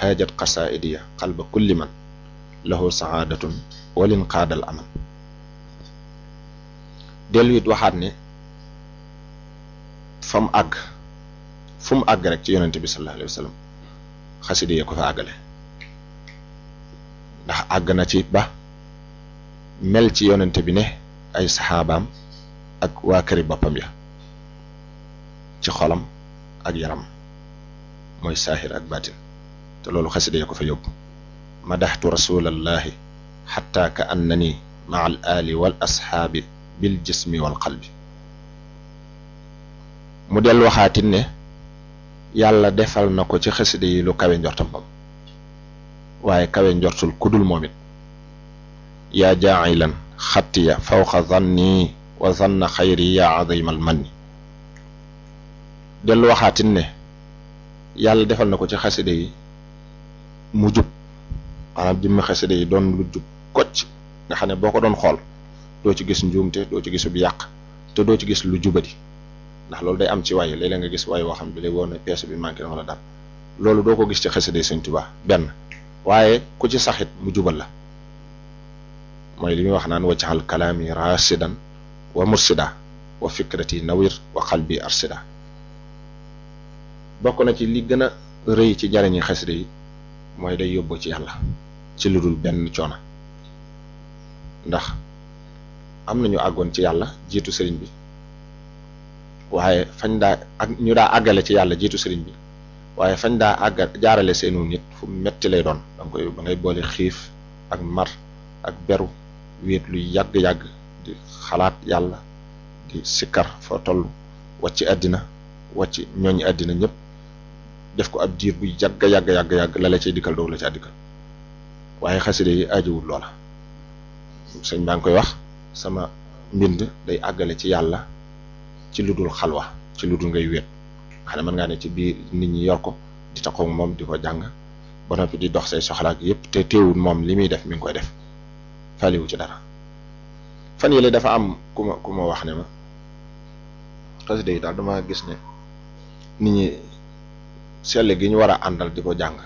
haajat qasaidiya qalba kulli man lahu saadatun walin qaadal aman. dellu it waxaat ne fu mu àgg rek ci yonente bi sallallahu alayhi wa sallam xasida yi ko fa àggale, ndax àgg na ci ba mel ci yonente bi ne ay saxaabaam ak waa këri boppam ya ci xolam ak yaram mooy saahir ak baatin, te loolu xasida yi ko fa yóbbu. madaxtu rasulallahi xatta ka annani maa al ali wal asxaabi bil jismi wal qalbi. mu del waxaatin ne yàlla defal na ko ci xasida yi lu kawe njortam moom, waaye kawe njortul kudul moom it. yaa jaacilan xattiya fawqa zanni wa zanna xayri yaa azimal manni. dellu waxaatin ne yàlla defal na ko ci xasida yi mu jub, maanaam jëmmi xasida yi doon lu jub kocc nga xam ne boo ko doon xool doo ci gis njuumte, doo ci gisub yàq, te doo ci gis lu jubadi. ndax loolu day am ci way léeg-léeg nga gis way woo xam ne lay woon ne pièce bi manqué na wala dara, loolu doo ko gis ci xasida yi Sëñ Tuubaa benn, waaye ku ci saxit mu jubal la. mooy li muy wax naan waccaxal kalaami rasidan wa mursida wa fikrati nawir wa qalbi arsida. bokk na ci li gën a rëy ci jariñi xasida yi mooy day yóbbu ci yàlla ci lu dul benn coono, ndax am nañu àggoon ci yàlla jiitu sëriñ bi, waaye fañ daa ak ñu daa àggale ci yàlla jiitu sëriñ bi, waaye fañ daa jaarale seenu nit fu metti lay doon. danga ba ngay boole xiif ak mar ak beru, wéet luy yàgg-yàgg di xalaat yàlla, di sikkar foo toll, wàcc àddina wàcc ñooñu àddina ñëpp, def ko ab diir bu yàgg la cay dikkal doog la ca dikkal. waaye xasida yi aajowul loola. sëñ baa ngi koy wax sama mbind day àggale ci yàlla ci lu dul xalwa, ci lu dul ngay wéet. xam ne mën ngaa ne ci biir nit ñi yor ko di taxaw moom di ko jàng ba noppi di dox say soxlaak yëpp, te teewul moom li muy def mi ngi koy def, faaliwu ci dara. fan yële dafa am ku ma wax ne ma xasida yi daal dama gis ne nit ñi sell gi ñu war a àndal di ko jàng